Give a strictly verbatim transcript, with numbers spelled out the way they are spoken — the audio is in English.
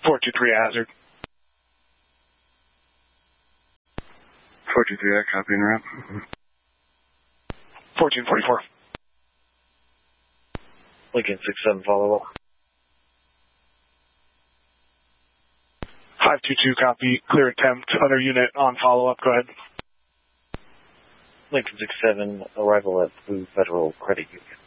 four two three hazard. four two three, I copy and route. fourteen forty-four. Lincoln six seven, follow up. five two two, copy. Clear attempt. Other unit on follow-up. Go ahead. Lincoln six seven, arrival at Blue Federal Credit Union.